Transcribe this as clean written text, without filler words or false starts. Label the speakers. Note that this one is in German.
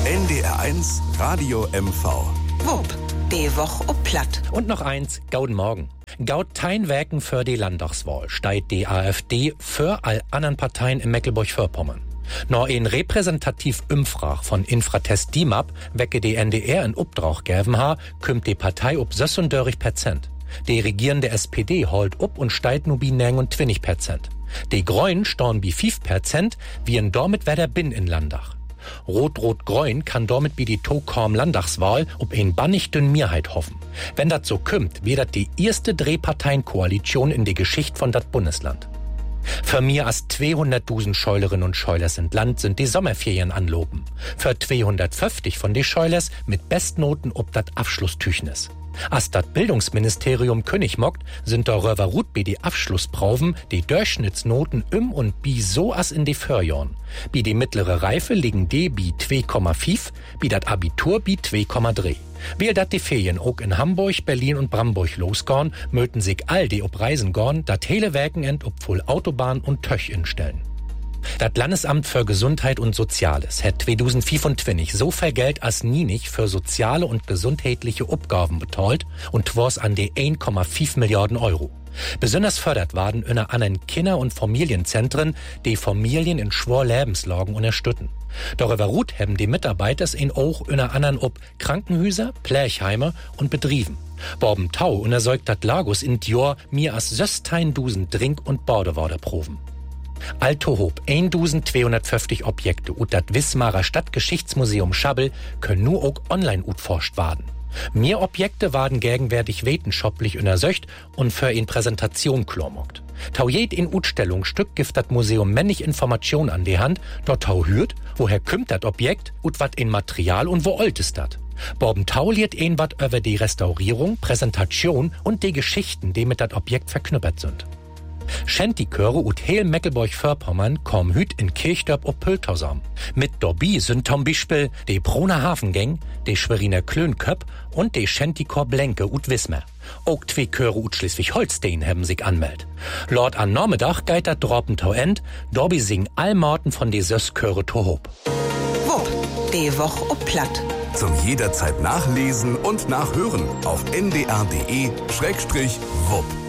Speaker 1: NDR1 Radio MV.
Speaker 2: Wupp, die Woch ob Platt.
Speaker 3: Und noch eins, gauden Morgen. Gaut Teinwerken für die Landtagswahl steigt die AfD für all anderen Parteien in Mecklenburg-Vorpommern. Noch ein repräsentativ Umfrag von Infratest DIMAP, wecke die NDR in Obdrach gäven ha, kümmt die Partei ob 36%. Die regierende SPD holt up und steigt nu bi 29%. Die Grünen storn bi 5%, wie in damit wer der Bin in Landach. Rot-Rot-Grün kann damit wie die Tokorm Landtagswahl ob ein bannichten Mehrheit hoffen. Wenn dat so kümmt, wird dat die erste Drehparteienkoalition in die Geschichte von dat Bundesland. Für mehr als 200.000 Scheulerinnen und Scheulers in Land sind die Sommerferien anloben. Für 250 von die Scheulers mit Bestnoten ob dat Abschlusstüchnis. Als dat Bildungsministerium König mockt, sind darüber ruht bi die Abschlussproben die Durchschnittsnoten und bi so as in die Förjorn. Bi die mittlere Reife liegen die bi 2,5, bi dat Abitur bi 2,3. Weil dat die Ferien auch in Hamburg, Berlin und Bramburg losgorn, möten sich all die ob Reisen gorn, dat hele Werkenend ob voll Autobahn und Töch instellen. Das Landesamt für Gesundheit und Soziales hat 2025 so viel Geld als nie nicht für soziale und gesundheitliche Aufgaben betreut und was an die 1,5 Milliarden Euro. Besonders fördert werden unter anderem Kinder- und Familienzentren, die Familien in schwer Lebenslagen unterstützen. Darüber ruht haben die Mitarbeiter in auch unter anderem ob Krankenhäuser, Plerchheime und Betrieben. Borben Tau untersäugt dat Lagos in Dior mehr als 16.000 Trink- und Badewaderproben. Alto Hob 1250 Objekte und das Wismarer Stadtgeschichtsmuseum Schabbel können nur auch online utforscht werden. Mehr Objekte werden gegenwärtig wissenschaftlich untersucht und für in Präsentation klomockt. Tau jed in Utstellungsstück gibt das Museum männlich Informationen an die Hand, dort tau hürt, woher kümmt das Objekt und wat in Material und wo alt ist dat. Borben Tau liert ein wat über die Restaurierung, Präsentation und die Geschichten, die mit dat Objekt verknüppert sind. Schentiköre und heel Mecklenburg-Vorpommern kommen hüt in Kirchdorf ob Pöltersam. Mit dabei sind zum Beispiel die Broner Hafengang, die Schweriner Klönköp und die Schentikor Blenke und Wismar. Auch zwei Chöre und Schleswig-Holstein haben sich anmeldet. Lord an Normetag geht dat Dropentau end, dabei singen all Morten von die Sösköre Tohob.
Speaker 2: Wupp, die Woch ob Platt.
Speaker 1: Zum jederzeit nachlesen und nachhören auf ndr.de/wupp.